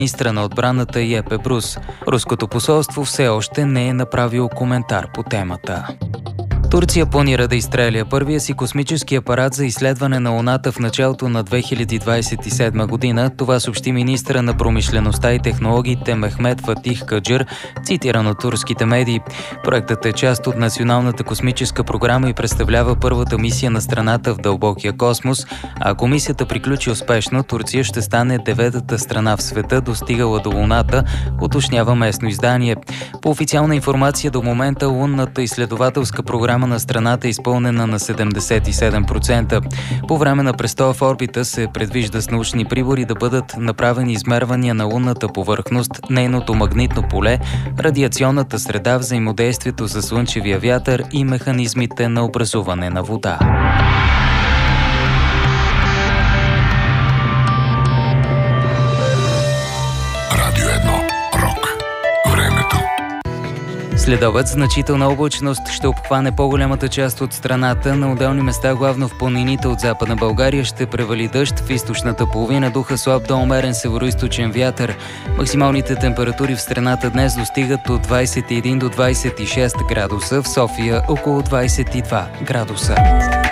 министра на отбраната Йепе Брус. Руското посолство все още не е направило коментар по темата. Турция планира да изстреля първия си космически апарат за изследване на Луната в началото на 2027 година. Това съобщи министъра на промишлеността и технологиите Мехмет Фатих Каджър, цитиран от турските медии. Проектът е част от Националната космическа програма и представлява първата мисия на страната в дълбокия космос. А ако мисията приключи успешно, Турция ще стане 9-та страна в света, достигала до Луната, уточнява местно издание. По официална информация до момента лунната изследователска програма на страната е изпълнена на 77%. По време на престоя в орбита се предвижда с научни прибори да бъдат направени измервания на лунната повърхност, нейното магнитно поле, радиационната среда, взаимодействието с слънчевия вятър и механизмите на образуване на вода. Следобед значителна облачност ще обхване по-голямата част от страната. На отделни места, главно в планините от Западна България, ще превали дъжд. В източната половина духа слаб до умерен североизточен вятър. Максималните температури в страната днес достигат от 21 до 26 градуса, в София около 22 градуса.